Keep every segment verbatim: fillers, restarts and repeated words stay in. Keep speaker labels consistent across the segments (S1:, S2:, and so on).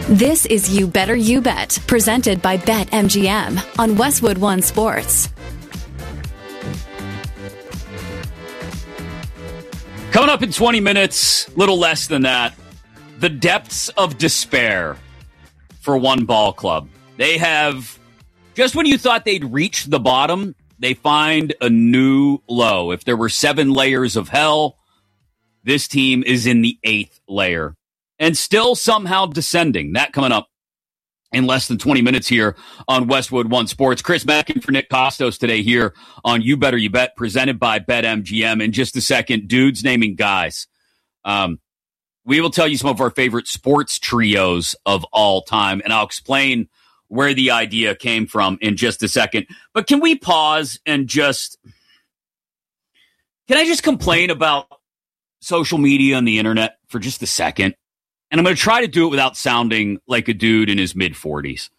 S1: This is You Better You Bet, presented by BetMGM on Westwood One Sports.
S2: Coming up in twenty minutes, little less than that, the depths of despair for one ball club. They have, just when you thought they'd reached the bottom, they find a new low. If there were seven layers of hell, this team is in the eighth layer and still somehow descending. That coming up in less than twenty minutes here on Westwood One Sports. Chris Mackin for Nick Kostos today here on You Better You Bet, presented by BetMGM. In just a second, dudes naming guys. Um, we will tell you some of our favorite sports trios of all time, and I'll explain where the idea came from in just a second. But can we pause and just... Can I just complain about social media and the internet for just a second? And I'm going to try to do it without sounding like a dude in his mid-forties.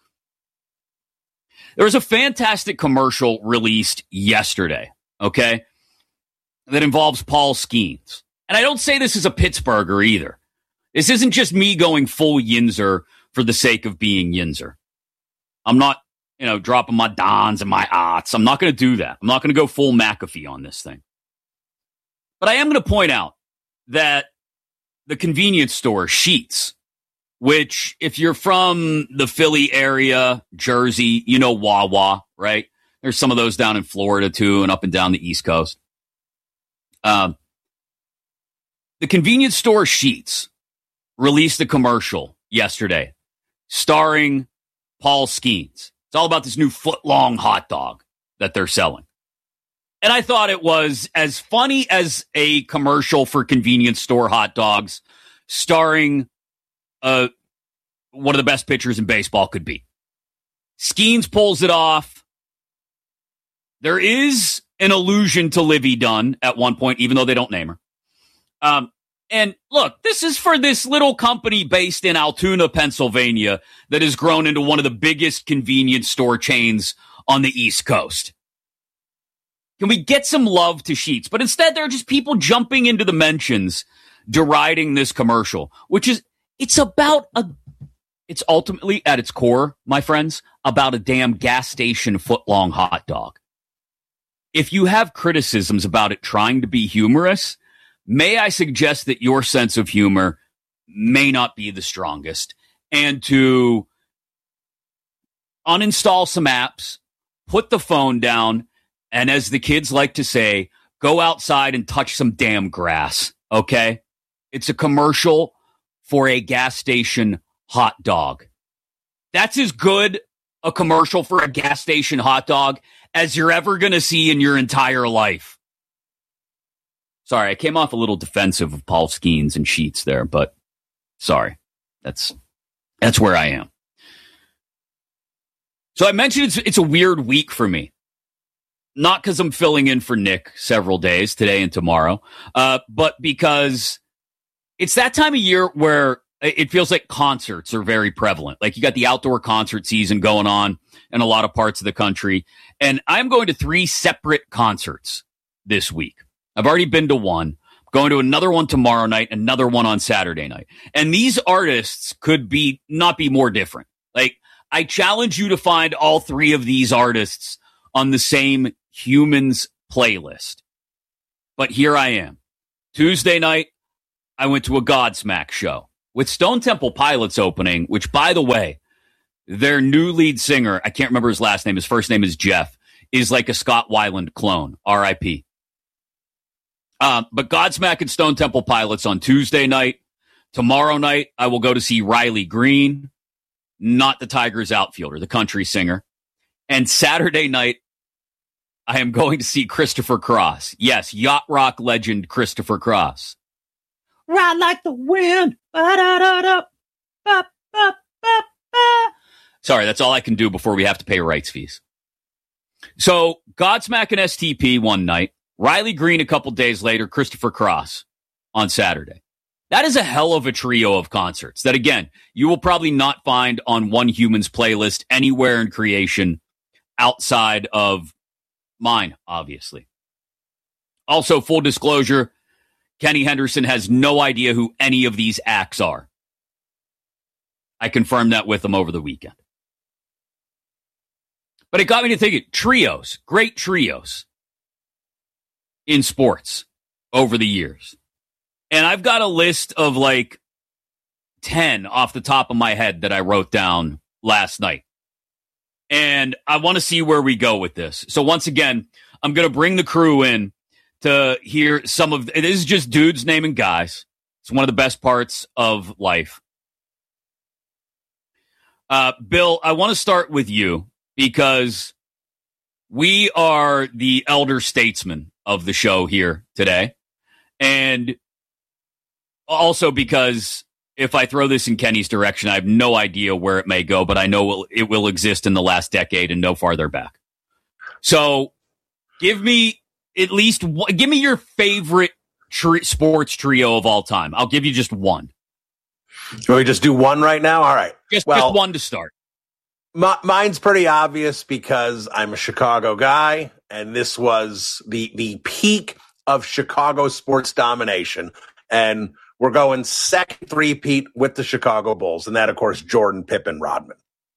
S2: There was a fantastic commercial released yesterday, okay, that involves Paul Skeens. And I don't say this as a Pittsburgher either. This isn't just me going full Yinzer for the sake of being Yinzer. I'm not, you know, dropping my dons and my aughts. I'm not going to do that. I'm not going to go full McAfee on this thing. But I am going to point out that the convenience store, Sheetz, which if you're from the Philly area, Jersey, you know Wawa, right? There's some of those down in Florida, too, and up and down the East Coast. Um, the convenience store, Sheetz, released a commercial yesterday starring Paul Skeens. It's all about this new foot-long hot dog that they're selling. And I thought it was as funny as a commercial for convenience store hot dogs starring uh, one of the best pitchers in baseball could be. Skeens pulls it off. There is an allusion to Livy Dunn at one point, even though they don't name her. Um, and look, this is for this little company based in Altoona, Pennsylvania, that has grown into one of the biggest convenience store chains on the East Coast. Can we get some love to Sheetz? But instead, there are just people jumping into the mentions, deriding this commercial, which is, it's about a, it's ultimately at its core, my friends, about a damn gas station foot-long hot dog. If you have criticisms about it trying to be humorous, may I suggest that your sense of humor may not be the strongest, and to uninstall some apps, put the phone down, and as the kids like to say, go outside and touch some damn grass, okay? It's a commercial for a gas station hot dog. That's as good a commercial for a gas station hot dog as you're ever going to see in your entire life. Sorry, I came off a little defensive of Paul Skeens and Sheetz there, but sorry. That's that's where I am. So I mentioned it's, it's a weird week for me. Not because I'm filling in for Nick several days, today and tomorrow, uh, but because it's that time of year where it feels like concerts are very prevalent. Like you got the outdoor concert season going on in a lot of parts of the country. And I'm going to three separate concerts this week. I've already been to one, going to another one tomorrow night, another one on Saturday night. And these artists could be not be more different. Like I challenge you to find all three of these artists on the same Humans playlist. But here I am. Tuesday night, I went to a Godsmack show with Stone Temple Pilots opening, which, by the way, their new lead singer, I can't remember his last name, his first name is Jeff, is like a Scott Weiland clone, R I P. Uh, but Godsmack and Stone Temple Pilots on Tuesday night. Tomorrow night, I will go to see Riley Green, not the Tigers outfielder, the country singer. And Saturday night, I am going to see Christopher Cross. Yes, yacht rock legend Christopher Cross. Ride like the wind. Ba-da-da-da. Ba-ba-ba-ba. Sorry, that's all I can do before we have to pay rights fees. So, Godsmack and S T P one night, Riley Green a couple days later, Christopher Cross on Saturday. That is a hell of a trio of concerts that, again, you will probably not find on One Human's playlist anywhere in creation outside of mine, obviously. Also, full disclosure, Kenny Henderson has no idea who any of these acts are. I confirmed that with him over the weekend. But it got me to thinking, trios, great trios in sports over the years. And I've got a list of like ten off the top of my head that I wrote down last night. And I want to see where we go with this. So once again, I'm going to bring the crew in to hear some of, it is just dudes naming guys. It's one of the best parts of life. Uh, Bill, I want to start with you because we are the elder statesmen of the show here today. And also because if I throw this in Kenny's direction, I have no idea where it may go, but I know it will exist in the last decade and no farther back. So give me at least one, give me your favorite tri- sports trio of all time. I'll give you just one.
S3: Can we just do one right now? All right.
S2: Just,
S3: well,
S2: just one to start.
S3: My, mine's pretty obvious because I'm a Chicago guy, and this was the the peak of Chicago sports domination. And we're going second three-peat with the Chicago Bulls, and that, of course, Jordan, Pippen, Rodman.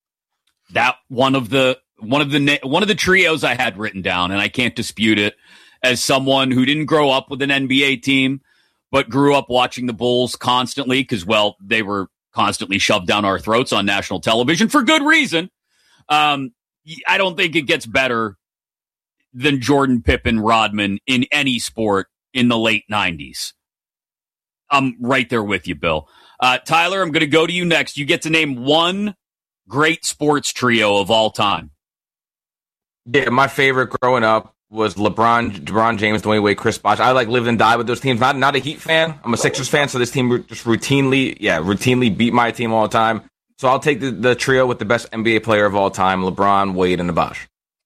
S2: That one of the one of the one of the trios I had written down, and I can't dispute it. As someone who didn't grow up with an N B A team, but grew up watching the Bulls constantly because, well, they were constantly shoved down our throats on national television for good reason. Um, I don't think it gets better than Jordan, Pippen, Rodman in any sport in the late nineties. I'm right there with you, Bill. Uh, Tyler, I'm going to go to you next. You get to name one great sports trio of all time.
S4: Yeah, my favorite growing up was LeBron, LeBron James, Dwayne Wade, Chris Bosh. I like lived and died with those teams. Not not a Heat fan. I'm a Sixers fan, so this team just routinely, yeah, routinely beat my team all the time. So I'll take the, the trio with the best N B A player of all time: LeBron, Wade, and Bosh.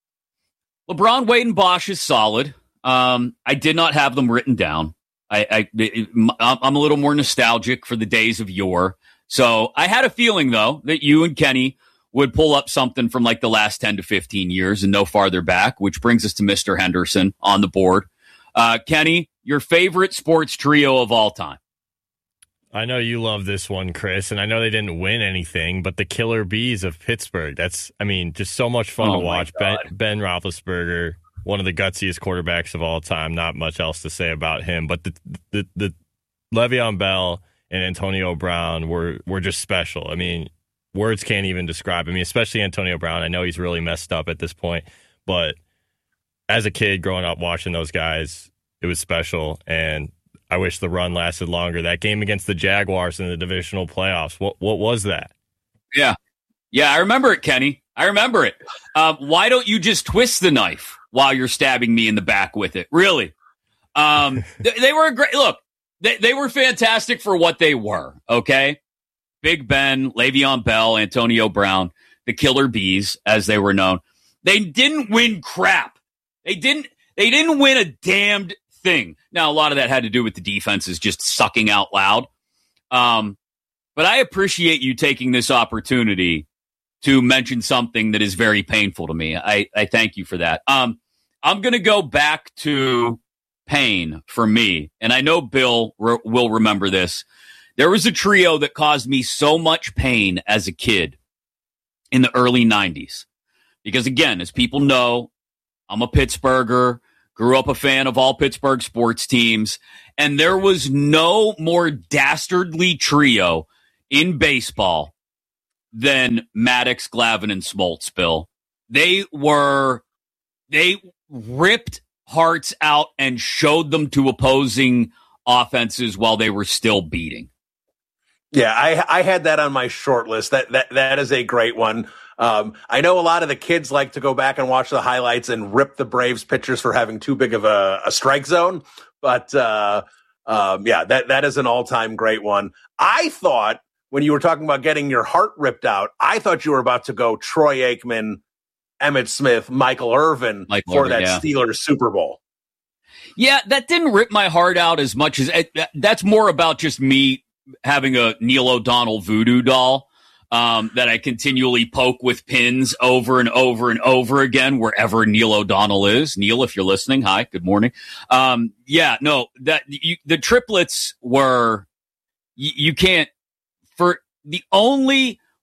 S2: LeBron, Wade, and Bosh is solid. Um, I did not have them written down. I, I I'm a little more nostalgic for the days of yore. So I had a feeling though that you and Kenny would pull up something from like the last ten to fifteen years and no farther back, which brings us to Mister Henderson on the board. Uh, Kenny, your favorite sports trio of all time.
S5: I know you love this one, Chris, and I know they didn't win anything, but the Killer Bees of Pittsburgh. That's, I mean, just so much fun
S2: oh
S5: to watch. Ben, Ben Roethlisberger, one of the gutsiest quarterbacks of all time. Not much else to say about him, but the the, the Le'Veon Bell and Antonio Brown were, were just special. I mean, words can't even describe. I mean, especially Antonio Brown. I know he's really messed up at this point, but as a kid growing up watching those guys, it was special, and I wish the run lasted longer. That game against the Jaguars in the divisional playoffs, what what was that?
S2: Yeah. Yeah, I remember it, Kenny. I remember it. Uh, why don't you just twist the knife while you're stabbing me in the back with it? Really? Um, they, they were a great look. They they were fantastic for what they were. Okay, Big Ben, Le'Veon Bell, Antonio Brown, the Killer Bees, as they were known. They didn't win crap. They didn't. They didn't win a damned thing. Now, a lot of that had to do with the defenses just sucking out loud. Um, but I appreciate you taking this opportunity to mention something that is very painful to me. I, I thank you for that. Um, I'm going to go back to pain for me. And I know Bill re- will remember this. There was a trio that caused me so much pain as a kid in the early nineties. Because again, as people know, I'm a Pittsburgher, grew up a fan of all Pittsburgh sports teams, and there was no more dastardly trio in baseball than Maddox, Glavine, and Smoltz, Bill. They were, they ripped hearts out and showed them to opposing offenses while they were still beating.
S3: Yeah, I, I had that on my short list. That that that is a great one. Um, I know a lot of the kids like to go back and watch the highlights and rip the Braves pitchers for having too big of a, a strike zone. But, uh, um, yeah, that, that is an all-time great one. I thought when you were talking about getting your heart ripped out, I thought you were about to go Troy Aikman, Emmitt Smith, Michael Irvin Michael for Irvin, that yeah. Steelers Super Bowl.
S2: Yeah, that didn't rip my heart out as much as it, that's more about just me having a Neil O'Donnell voodoo doll. Um, that I continually poke with pins over and over and over again, wherever Neil O'Donnell is. Neil, if you're listening, hi, good morning. Um, yeah, no, that you, the triplets were, you, you can't, for the only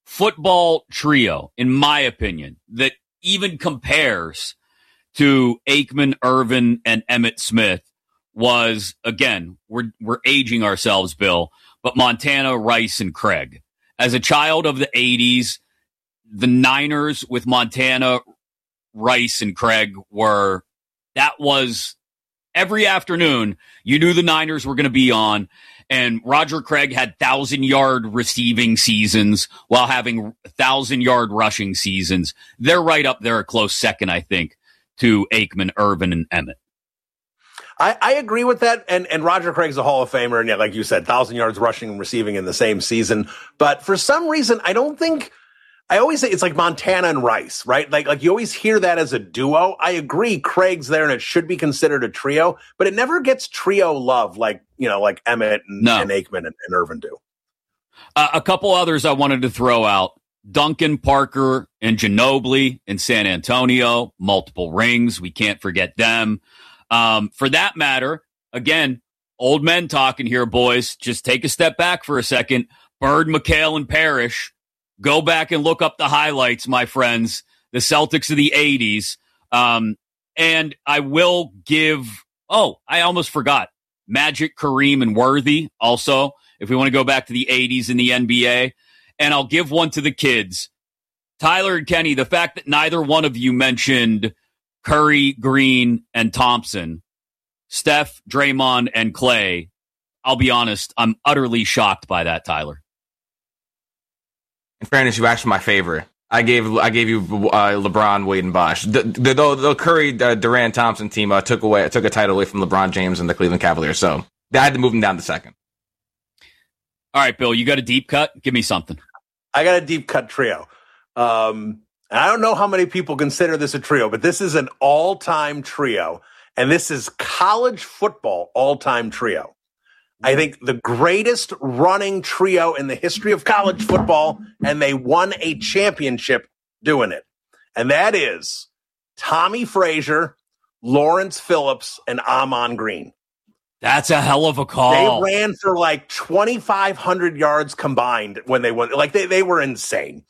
S2: football trio, in my opinion, that even compares to Aikman, Irvin, and Emmitt Smith was, again, we're we're aging ourselves, Bill, but Montana, Rice, and Craig. As a child of the eighties, the Niners with Montana, Rice, and Craig were, that was every afternoon, you knew the Niners were going to be on, and Roger Craig had thousand-yard receiving seasons while having thousand-yard rushing seasons. They're right up there, a close second, I think, to Aikman, Irvin, and Emmitt.
S3: I, I agree with that. And, and Roger Craig's a Hall of Famer. And yeah, like you said, thousand yards rushing and receiving in the same season. But for some reason, I don't think, I always say it's like Montana and Rice, right? Like, like you always hear that as a duo. I agree. Craig's there and it should be considered a trio, but it never gets trio love like, you know, like Emmitt and,
S2: no.
S3: and Aikman and, and Irvin do.
S2: Uh, a couple others I wanted to throw out. Duncan, Parker, and Ginobili in San Antonio, multiple rings. We can't forget them. Um, for that matter, again, old men talking here, boys. Just take a step back for a second. Bird, McHale, and Parrish. Go back and look up the highlights, my friends. The Celtics of the eighties. Um, and I will give, oh, I almost forgot. Magic, Kareem, and Worthy also, if we want to go back to the eighties in the N B A. And I'll give one to the kids. Tyler and Kenny, the fact that neither one of you mentioned Curry, Green, and Thompson, Steph, Draymond, and Clay, I'll be honest, I'm utterly shocked by that, Tyler.
S4: In fairness, you actually my favorite. I gave I gave you uh, LeBron, Wade, and Bosh. The the, the, the Curry, uh, Durant, Thompson team uh, took away took a title away from LeBron James and the Cleveland Cavaliers, so they had to move them down to second.
S2: All right, Bill, you got a deep cut? Give me something.
S3: I got a deep cut trio. Um, and I don't know how many people consider this a trio, but this is an all-time trio. And this is college football all-time trio. I think the greatest running trio in the history of college football, and they won a championship doing it. And that is Tommy Frazier, Lawrence Phillips, and Amon Green.
S2: That's a hell of a call.
S3: They ran for like twenty-five hundred yards combined when they went. Like they, they were insane.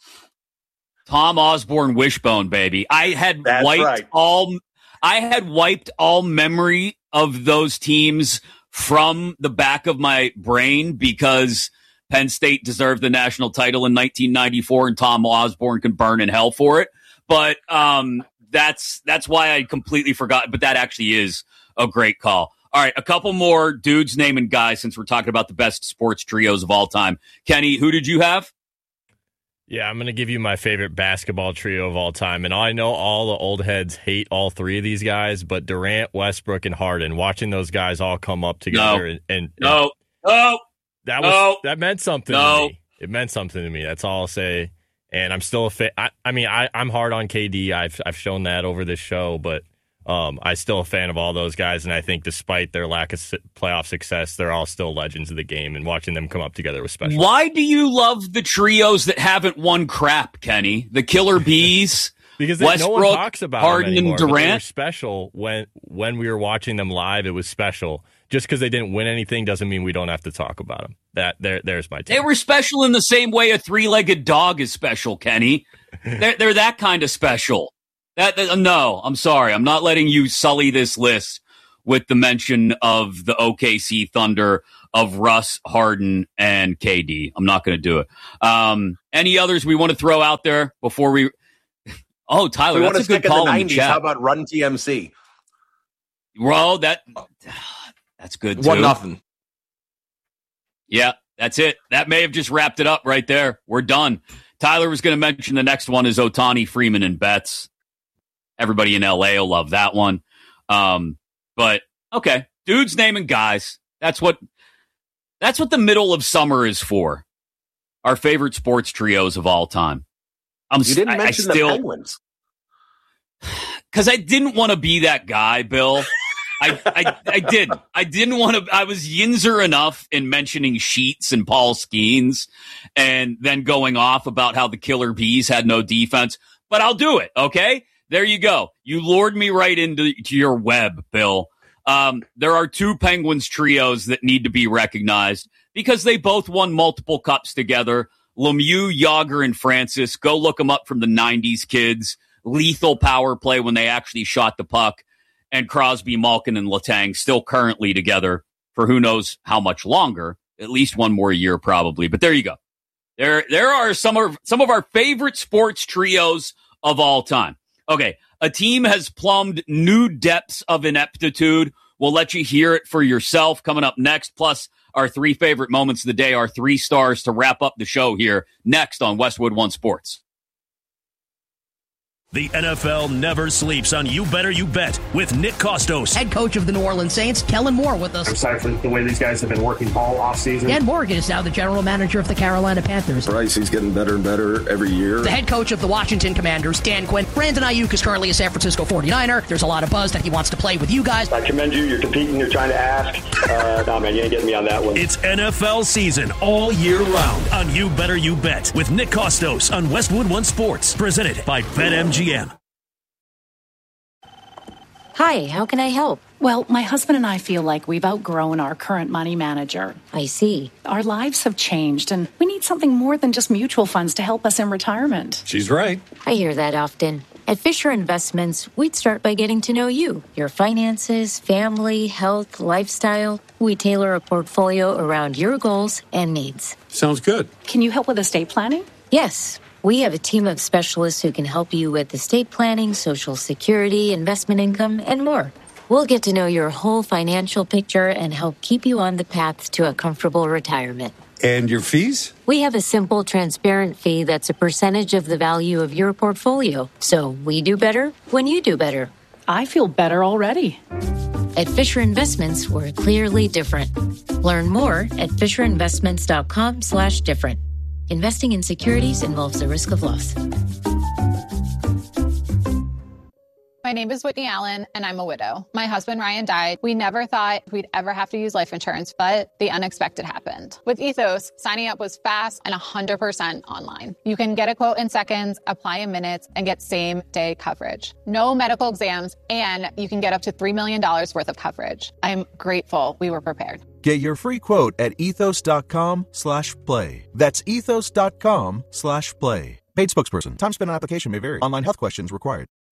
S2: Tom Osborne wishbone, baby. I had
S3: That's
S2: wiped
S3: right.
S2: all. I had wiped all memory of those teams from the back of my brain because Penn State deserved the national title in nineteen ninety-four, and Tom Osborne can burn in hell for it. But um, that's that's why I completely forgot. But that actually is a great call. All right, a couple more dudes, name, and guys, since we're talking about the best sports trios of all time. Kenny, who did you have?
S5: Yeah, I'm going to give you my favorite basketball trio of all time. And I know all the old heads hate all three of these guys, but Durant, Westbrook, and Harden, watching those guys all come up together.
S2: No,
S5: and, and,
S2: no, no,
S5: that was
S2: no,
S5: that meant something
S2: no.
S5: to me. It meant something to me. That's all I'll say. And I'm still a fan. I, I mean, I, I'm hard on K D. I've I've shown that over this show, but Um, I'm still a fan of all those guys, and I think despite their lack of su- playoff success, they're all still legends of the game, and watching them come up together was special.
S2: Why do you love the trios that haven't won crap, Kenny? The Killer Bees?
S5: Because they,
S2: Westbrook,
S5: no one talks about
S2: Harden,
S5: them anymore,
S2: and
S5: but they were
S2: Durant?
S5: special when, when we were watching them live. It was special. Just because they didn't win anything doesn't mean we don't have to talk about them. That there, There's my take.
S2: They were special in the same way a three-legged dog is special, Kenny. they're, they're that kind of special. That, that no, I'm sorry. I'm not letting you sully this list with the mention of the O K C Thunder of Russ, Harden, and K D. I'm not going to do it. Um, any others we want to throw out there before we? Oh, Tyler,
S3: we
S2: that's
S3: want to
S2: a good
S3: stick
S2: call
S3: in the
S2: in the
S3: nineties.
S2: chat.
S3: How about Run T M C?
S2: Well, that that's good too.
S4: One nothing.
S2: Yeah, that's it. That may have just wrapped it up right there. We're done. Tyler was going to mention the next one is Ohtani, Freeman, and Betts. Everybody in L A will love that one. Um, but okay, dudes naming guys. That's what that's what the middle of summer is for. Our favorite sports trios of all time. I'm
S3: You didn't
S2: I,
S3: mention
S2: I still,
S3: the Penguins.
S2: Because I didn't want to be that guy, Bill. I, I I didn't. I didn't want to. I was yinzer enough in mentioning Sheets and Paul Skeens and then going off about how the Killer Bees had no defense. But I'll do it, okay? There you go. You lured me right into to your web, Bill. Um, there are two Penguins trios that need to be recognized because they both won multiple cups together. Lemieux, Yager, and Francis. Go look them up from the nineties, kids. Lethal power play when they actually shot the puck. And Crosby, Malkin, and Letang still currently together for who knows how much longer. At least one more year, probably. But there you go. There, there are some of some of our favorite sports trios of all time. Okay, a team has plumbed new depths of ineptitude. We'll let you hear it for yourself coming up next. Plus, our three favorite moments of the day, our three stars to wrap up the show here next on Westwood One Sports.
S6: The N F L never sleeps on You Better You Bet with Nick Kostos.
S7: Head coach of the New Orleans Saints, Kellen Moore, with us.
S8: I'm excited for the way these guys have been working all offseason.
S7: Dan Morgan is now the general manager of the Carolina Panthers.
S9: Bryce, he's getting better and better every year.
S7: The head coach of the Washington Commanders, Dan Quinn. Brandon Ayuk is currently a San Francisco forty-niner. There's a lot of buzz that he wants to play with you guys.
S8: I commend you. You're competing. You're trying to ask. Uh, no, man, you ain't getting me on that one.
S6: It's N F L season all year round on You Better You Bet with Nick Kostos on Westwood One Sports. Presented by BetMGM.
S10: Hi, how can I help?
S11: Well, my husband and I feel like we've outgrown our current money manager.
S10: I see.
S11: Our lives have changed, and we need something more than just mutual funds to help us in retirement.
S9: She's right.
S10: I hear that often. At Fisher Investments, we'd start by getting to know you, your finances, family, health, lifestyle. We tailor a portfolio around your goals and needs.
S9: Sounds good.
S11: Can you help with estate planning?
S10: Yes. We have a team of specialists who can help you with estate planning, Social Security, investment income, and more. We'll get to know your whole financial picture and help keep you on the path to a comfortable retirement.
S9: And your fees?
S10: We have a simple, transparent fee that's a percentage of the value of your portfolio. So we do better when you do better.
S11: I feel better already.
S10: At Fisher Investments, we're clearly different. Learn more at fisherinvestments.com slash different. Investing in securities involves the risk of loss.
S12: My name is Whitney Allen, and I'm a widow. My husband, Ryan, died. We never thought we'd ever have to use life insurance, but the unexpected happened. With Ethos, signing up was fast and one hundred percent online. You can get a quote in seconds, apply in minutes, and get same-day coverage. No medical exams, and you can get up to three million dollars worth of coverage. I'm grateful we were prepared.
S13: Get your free quote at ethos.com slash play. That's ethos.com slash play. Paid spokesperson. Time spent on application may vary. Online health questions required.